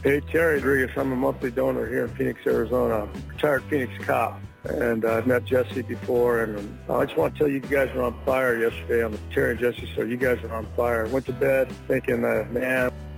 Hey, Terry Rodriguez. I'm a monthly donor here in Phoenix, Arizona. Retired Phoenix cop. And I've met Jesse before, and I just want to tell you guys were on fire yesterday on the Terry and Jesse show. You guys were on fire. Went to bed thinking, man,